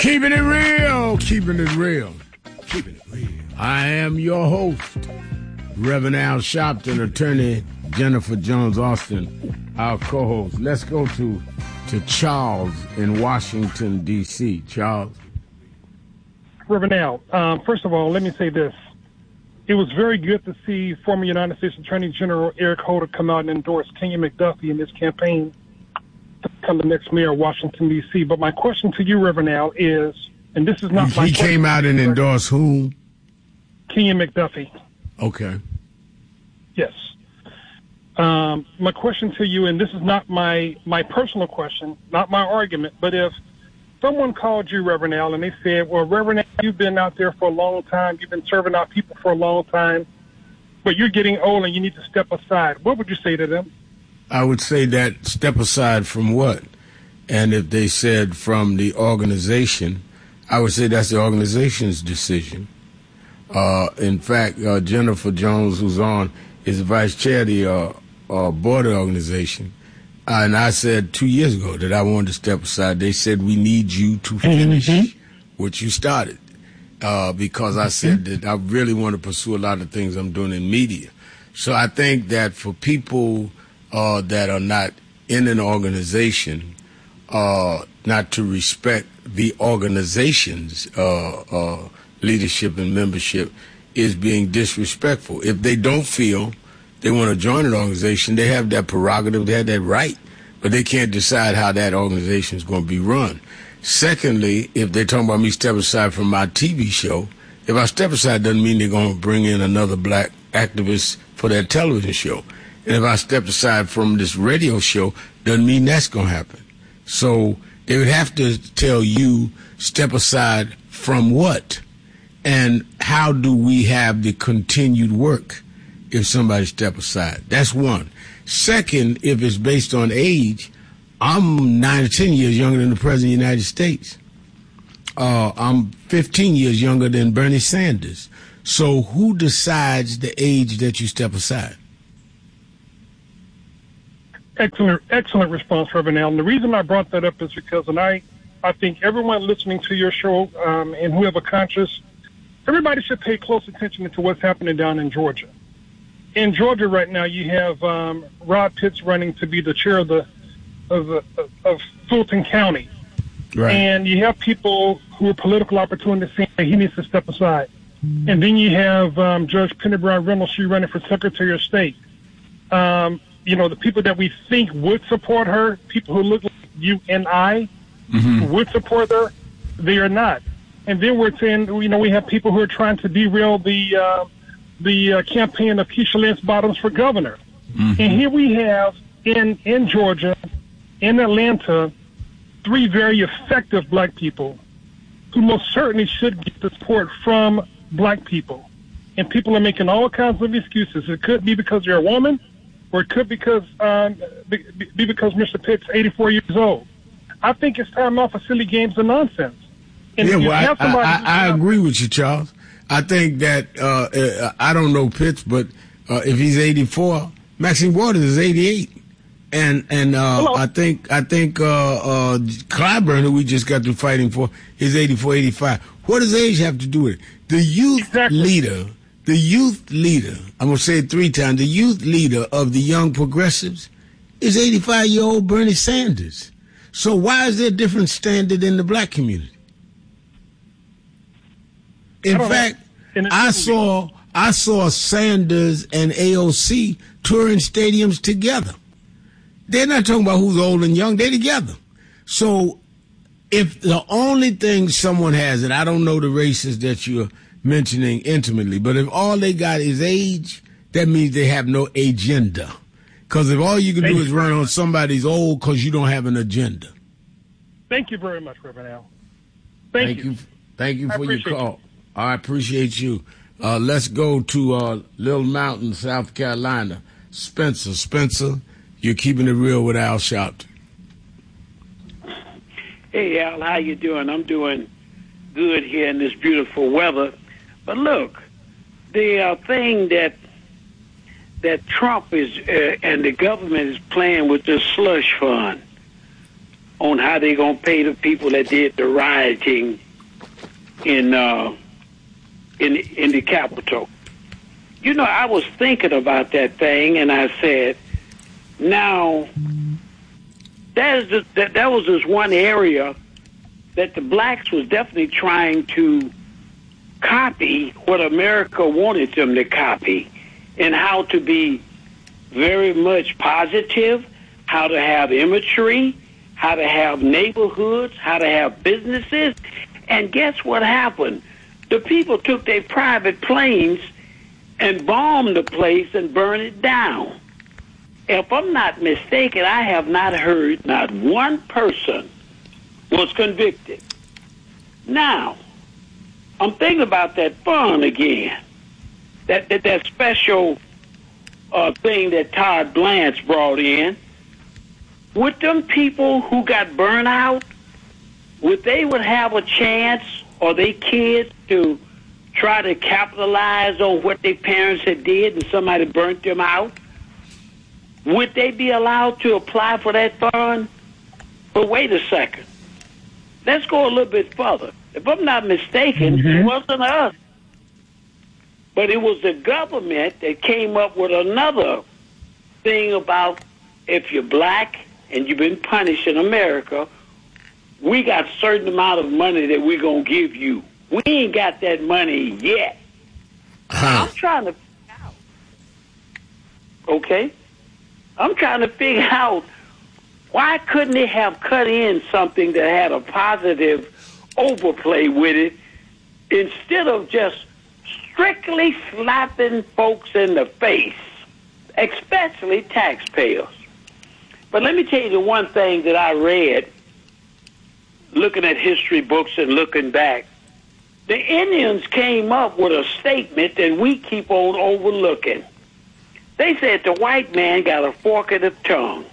Keeping it real, keeping it real, keeping it real. I am your host, Reverend Al Sharpton, attorney Jennifer Jones Austin, our co-host. Let's go to Charles in Washington, D.C. Charles. Reverend Al, first of all, let me say this. It was very good to see former United States Attorney General Eric Holder come out and endorse Kenya McDuffie in his campaign to become the next mayor of Washington, D.C. But my question to you, Reverend Al, is, and this is not my He came out and endorsed whom? Kenya McDuffie. Okay. Yes. My question to you, and this is not my personal question, not my argument, but if someone called you, Reverend Al, and they said, well, Reverend Al, you've been out there for a long time, you've been serving our people for a long time, but you're getting old and you need to step aside, what would you say to them? I would say that step aside from what? And if they said from the organization, I would say that's the organization's decision. In fact, Jennifer Jones, who's on, is the vice chair of the board of the organization. And I said 2 years ago that I wanted to step aside. They said, we need you to finish what you started. Because I said that I really want to pursue a lot of things I'm doing in media. So I think that for people that are not in an organization, not to respect the organization's leadership and membership is being disrespectful. If they don't feel they want to join an organization, they have that prerogative, they have that right, but they can't decide how that organization is going to be run. Secondly, if they're talking about me step aside from my TV show, if I step aside doesn't mean they're going to bring in another black activist for that television show. And if I step aside from this radio show, doesn't mean that's going to happen. So they would have to tell you, step aside from what? And how do we have the continued work if somebody step aside? That's one. Second, if it's based on age, I'm 9 or 10 years younger than the President of the United States. I'm 15 years younger than Bernie Sanders. So who decides the age that you step aside? Excellent response, Reverend Al. And the reason I brought that up is because, and I think everyone listening to your show and who have a conscience, everybody should pay close attention to what's happening down in Georgia. In Georgia right now, you have Rod Pitts running to be the chair of Fulton County. Right. And you have people who are political opportunists saying he needs to step aside. And then you have Judge Penny Brown Reynolds, she running for Secretary of State. The people that we think would support her, people who look like you and I, would support her, they are not. And then we're saying, we have people who are trying to derail the campaign of Keisha Lance Bottoms for governor. And here we have in Georgia, in Atlanta, 3 very effective black people who most certainly should get the support from black people. And people are making all kinds of excuses. It could be because you're a woman, or it could be because Mr. Pitt's 84 years old. I think it's time off of silly games and nonsense. And I agree with you, Charles. I think that I don't know Pitts, but if he's 84, Maxine Waters is 88, and I think Clyburn, who we just got through fighting for, is 84, 85. What does age have to do with it? The youth leader. I'm going to say it 3 times. The youth leader of the young progressives is 85-year-old Bernie Sanders. So why is there a different standard in the black community? In fact, I saw Sanders and AOC touring stadiums together. They're not talking about who's old and young. They're together. So if the only thing someone has, and I don't know the races that you're mentioning intimately, but if all they got is age, that means they have no agenda. Because if all you can do is run on somebody's old because you don't have an agenda. Thank you very much, Reverend Al. Thank you. Thank you for your call. I appreciate you. Let's go to Little Mountain, South Carolina. Spencer, you're keeping it real with Al Sharpton. Hey, Al, how you doing? I'm doing good here in this beautiful weather. But look, the thing that Trump is and the government is playing with this slush fund. on how they're going to pay the people that did the rioting in the Capitol. You know, I was thinking about that thing, and I said, now, that was just one area that the blacks was definitely trying to copy what America wanted them to copy, and how to be very much positive, how to have imagery, how to have neighborhoods, how to have businesses. And guess what happened? The people took their private planes and bombed the place and burned it down. If I'm not mistaken, I have not heard not one person was convicted. Now, I'm thinking about that fund again, that special thing that Todd Blanche brought in. Would them people who got burned out, would they would have a chance, or they kids, to try to capitalize on what their parents had did and somebody burnt them out? Would they be allowed to apply for that fund? But wait a second. Let's go a little bit further. If I'm not mistaken, it wasn't us, but it was the government that came up with another thing about if you're black and you've been punished in America, we got a certain amount of money that we're going to give you. We ain't got that money yet. I'm trying to figure out. Okay? I'm trying to figure out, why couldn't they have cut in something that had a positive overplay with it, instead of just strictly slapping folks in the face, especially taxpayers? But let me tell you the one thing that I read, looking at history books and looking back. The Indians came up with a statement that we keep on overlooking. They said the white man got a fork in the tongue.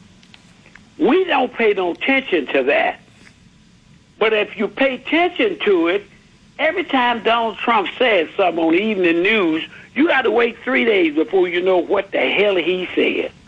We don't pay no attention to that. But if you pay attention to it, every time Donald Trump says something on the evening news, you got to wait 3 days before you know what the hell he said.